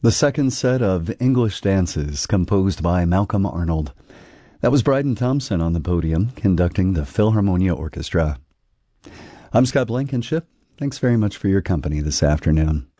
The second set of English dances composed by Malcolm Arnold. That was Bryden Thompson on the podium conducting the Philharmonia Orchestra. I'm Scott Blankenship. Thanks very much for your company this afternoon.